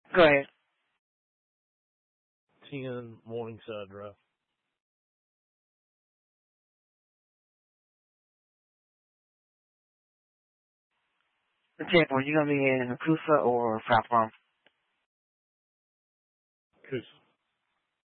Go ahead. 10 Morningside Drive. The 10th one, you gonna be in Coosa or South Palm? Coosa.